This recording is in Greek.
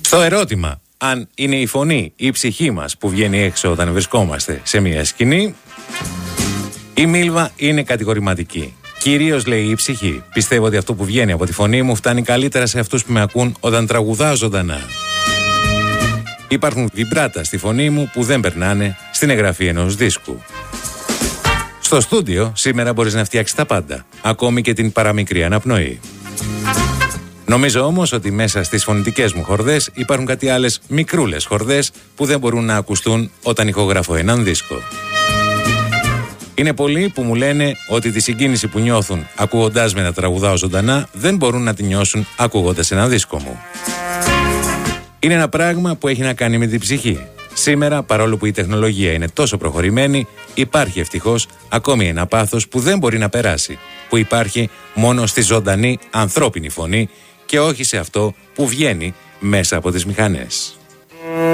Στο ερώτημα αν είναι η φωνή ή η ψυχή μας που βγαίνει έξω όταν βρισκόμαστε σε μια σκηνή, η Μίλβα είναι κατηγορηματική. Κυρίως λέει η ψυχή. Πιστεύω ότι αυτό που βγαίνει από τη φωνή μου φτάνει καλύτερα σε αυτούς που με ακούν όταν τραγουδάω ζωντανά. Υπάρχουν βιμπράτα στη φωνή μου που δεν περνάνε στην εγγραφή ενός δίσκου. Στο στούντιο σήμερα μπορείς να φτιάξεις τα πάντα, ακόμη και την παραμικρή αναπνοή. Νομίζω όμως ότι μέσα στις φωνητικές μου χορδές υπάρχουν κάτι άλλες μικρούλες χορδές που δεν μπορούν να ακουστούν όταν ηχογραφώ έναν δίσκο. Είναι πολλοί που μου λένε ότι τη συγκίνηση που νιώθουν ακούγοντάς με να τραγουδάω ζωντανά δεν μπορούν να τη νιώσουν ακούγοντας ένα δίσκο μου. Είναι ένα πράγμα που έχει να κάνει με την ψυχή. Σήμερα, παρόλο που η τεχνολογία είναι τόσο προχωρημένη, υπάρχει ευτυχώς ακόμη ένα πάθος που δεν μπορεί να περάσει, που υπάρχει μόνο στη ζωντανή ανθρώπινη φωνή και όχι σε αυτό που βγαίνει μέσα από τις μηχανές.